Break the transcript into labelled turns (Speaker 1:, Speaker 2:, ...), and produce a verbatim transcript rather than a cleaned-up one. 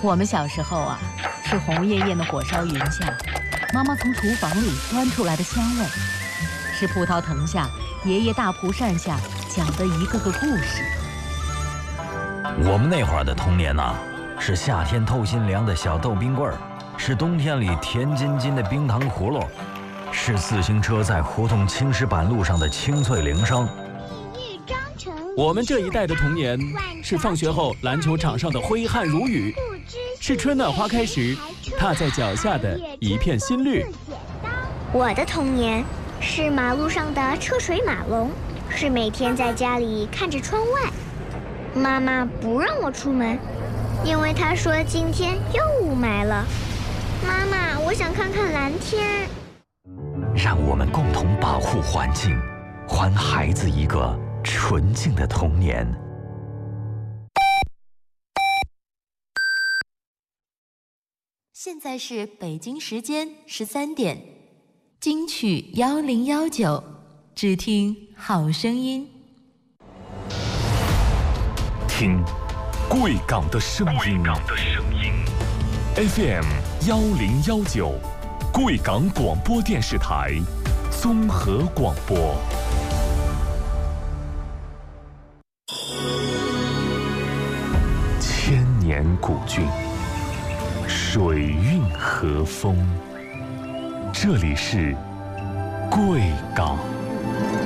Speaker 1: 我们小时候啊，是红艳艳的火烧云下，妈妈从厨房里端出来的香味；是葡萄藤下，爷爷大蒲扇下讲的一个个故事。
Speaker 2: 我们那会儿的童年呐、啊，是夏天透心凉的小豆冰棍儿，是冬天里甜津津的冰糖葫芦，是自行车在胡同青石板路上的清脆铃声。
Speaker 3: 我们这一代的童年，是放学后篮球场上的挥汗如雨，是春暖花开时踏在脚下的一片新绿。
Speaker 4: 我的童年是马路上的车水马龙，是每天在家里看着窗外，妈妈不让我出门，因为她说今天又雾霾了。妈妈，我想看看蓝天。
Speaker 2: 让我们共同保护环境，还孩子一个纯净的童年。
Speaker 5: 现在是北京时间十三点，金曲幺零幺九，只听好声音。
Speaker 6: 听贵港的声音 ，F M 幺零幺九，贵港广播电视台综合广播。千年古郡，水韵和风，这里是贵港。